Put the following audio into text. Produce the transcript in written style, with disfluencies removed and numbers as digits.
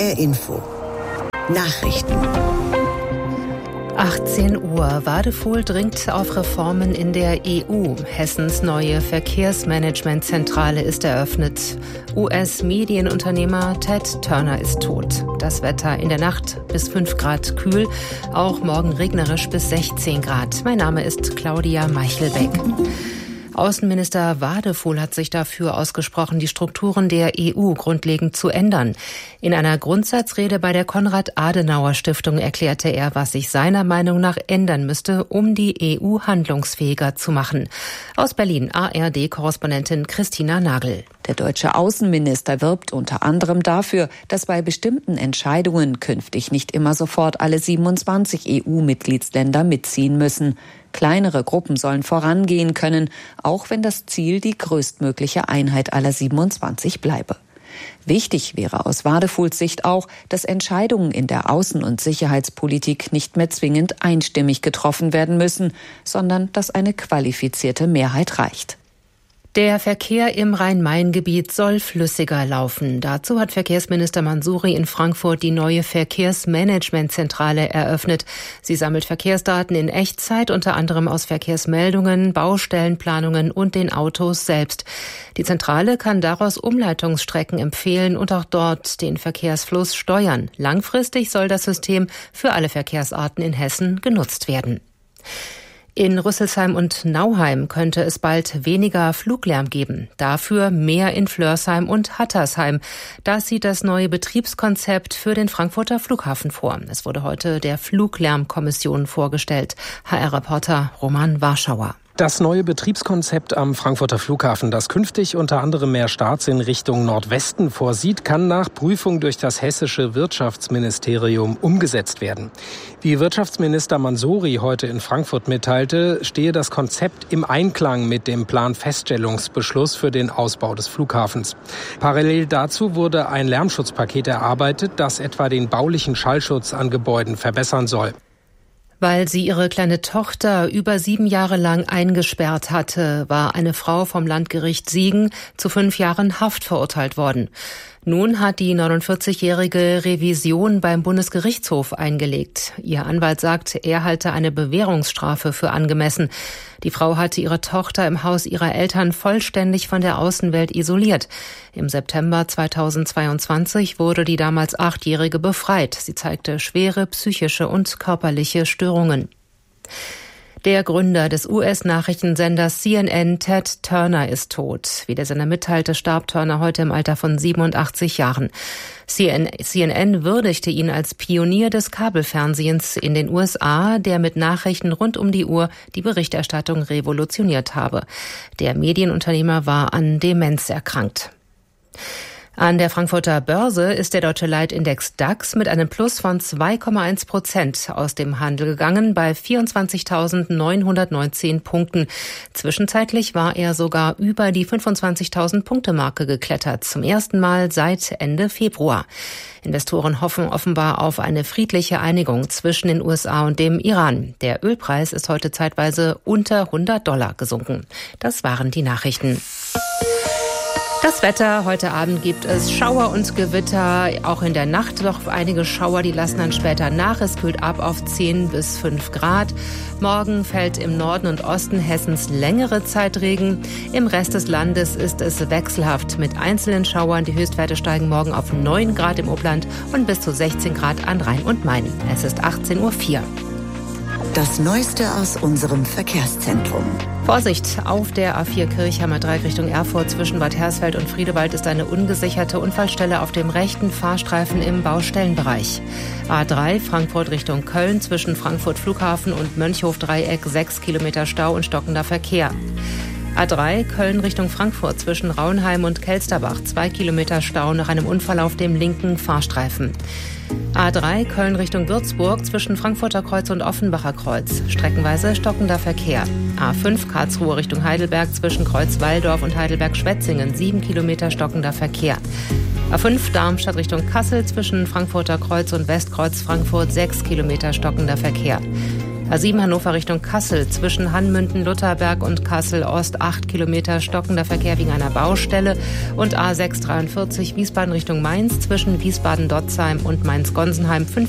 HR Info. Nachrichten. 18 Uhr. Wadefuhl dringt auf Reformen in der EU. Hessens neue Verkehrsmanagementzentrale ist eröffnet. US-Medienunternehmer Ted Turner ist tot. Das Wetter in der Nacht bis 5 Grad kühl, auch morgen regnerisch bis 16 Grad. Mein Name ist Claudia Meichelbeck. Außenminister Wadefuhl hat sich dafür ausgesprochen, die Strukturen der EU grundlegend zu ändern. In einer Grundsatzrede bei der Konrad-Adenauer-Stiftung erklärte er, was sich seiner Meinung nach ändern müsste, um die EU handlungsfähiger zu machen. Aus Berlin ARD-Korrespondentin Christina Nagel. Der deutsche Außenminister wirbt unter anderem dafür, dass bei bestimmten Entscheidungen künftig nicht immer sofort alle 27 EU-Mitgliedsländer mitziehen müssen. Kleinere Gruppen sollen vorangehen können, auch wenn das Ziel die größtmögliche Einheit aller 27 bleibe. Wichtig wäre aus Wadefuhls Sicht auch, dass Entscheidungen in der Außen- und Sicherheitspolitik nicht mehr zwingend einstimmig getroffen werden müssen, sondern dass eine qualifizierte Mehrheit reicht. Der Verkehr im Rhein-Main-Gebiet soll flüssiger laufen. Dazu hat Verkehrsminister Mansouri in Frankfurt die neue Verkehrsmanagementzentrale eröffnet. Sie sammelt Verkehrsdaten in Echtzeit, unter anderem aus Verkehrsmeldungen, Baustellenplanungen und den Autos selbst. Die Zentrale kann daraus Umleitungsstrecken empfehlen und auch dort den Verkehrsfluss steuern. Langfristig soll das System für alle Verkehrsarten in Hessen genutzt werden. In Rüsselsheim und Nauheim könnte es bald weniger Fluglärm geben. Dafür mehr in Flörsheim und Hattersheim. Das sieht das neue Betriebskonzept für den Frankfurter Flughafen vor. Es wurde heute der Fluglärmkommission vorgestellt. HR-Reporter Roman Warschauer. Das neue Betriebskonzept am Frankfurter Flughafen, das künftig unter anderem mehr Starts in Richtung Nordwesten vorsieht, kann nach Prüfung durch das hessische Wirtschaftsministerium umgesetzt werden. Wie Wirtschaftsminister Mansouri heute in Frankfurt mitteilte, stehe das Konzept im Einklang mit dem Planfeststellungsbeschluss für den Ausbau des Flughafens. Parallel dazu wurde ein Lärmschutzpaket erarbeitet, das etwa den baulichen Schallschutz an Gebäuden verbessern soll. Weil sie ihre kleine Tochter über 7 Jahre lang eingesperrt hatte, war eine Frau vom Landgericht Siegen zu 5 Jahren Haft verurteilt worden. Nun hat die 49-jährige Revision beim Bundesgerichtshof eingelegt. Ihr Anwalt sagt, er halte eine Bewährungsstrafe für angemessen. Die Frau hatte ihre Tochter im Haus ihrer Eltern vollständig von der Außenwelt isoliert. Im September 2022 wurde die damals 8-Jährige befreit. Sie zeigte schwere psychische und körperliche Störungen. Der Gründer des US-Nachrichtensenders CNN, Ted Turner, ist tot. Wie der Sender mitteilte, starb Turner heute im Alter von 87 Jahren. CNN würdigte ihn als Pionier des Kabelfernsehens in den USA, der mit Nachrichten rund um die Uhr die Berichterstattung revolutioniert habe. Der Medienunternehmer war an Demenz erkrankt. An der Frankfurter Börse ist der deutsche Leitindex DAX mit einem Plus von 2,1% aus dem Handel gegangen bei 24.919 Punkten. Zwischenzeitlich war er sogar über die 25.000-Punkte-Marke geklettert, zum ersten Mal seit Ende Februar. Investoren hoffen offenbar auf eine friedliche Einigung zwischen den USA und dem Iran. Der Ölpreis ist heute zeitweise unter $100 gesunken. Das waren die Nachrichten. Das Wetter, heute Abend gibt es Schauer und Gewitter, auch in der Nacht noch einige Schauer, die lassen dann später nach. Es kühlt ab auf 10 bis 5 Grad. Morgen fällt im Norden und Osten Hessens längere Zeit Regen. Im Rest des Landes ist es wechselhaft mit einzelnen Schauern. Die Höchstwerte steigen morgen auf 9 Grad im Upland und bis zu 16 Grad an Rhein und Main. Es ist 18.04 Uhr. Das Neueste aus unserem Verkehrszentrum. Vorsicht, auf der A4 Kirchheimer Dreieck Richtung Erfurt zwischen Bad Hersfeld und Friedewald ist eine ungesicherte Unfallstelle auf dem rechten Fahrstreifen im Baustellenbereich. A3 Frankfurt Richtung Köln zwischen Frankfurt Flughafen und Mönchhof Dreieck 6 Kilometer Stau und stockender Verkehr. A3 Köln Richtung Frankfurt zwischen Rauenheim und Kelsterbach 2 Kilometer Stau nach einem Unfall auf dem linken Fahrstreifen. A3 Köln Richtung Würzburg zwischen Frankfurter Kreuz und Offenbacher Kreuz. Streckenweise stockender Verkehr. A5 Karlsruhe Richtung Heidelberg zwischen Kreuz-Walldorf und Heidelberg-Schwetzingen 7 Kilometer stockender Verkehr. A5 Darmstadt Richtung Kassel zwischen Frankfurter Kreuz und Westkreuz Frankfurt 6 Kilometer stockender Verkehr. A7 Hannover Richtung Kassel zwischen Hannmünden, Lutherberg und Kassel Ost 8 Kilometer stockender Verkehr wegen einer Baustelle. Und A6 43 Wiesbaden Richtung Mainz zwischen Wiesbaden-Dotzheim und Mainz-Gonsenheim 5